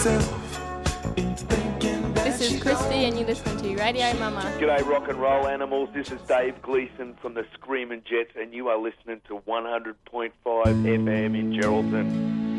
This is Christy and you listen to Radio Mama. G'day rock and roll animals, this is Dave Gleeson from the Screamin' Jets and you are listening to 100.5 FM in Geraldton.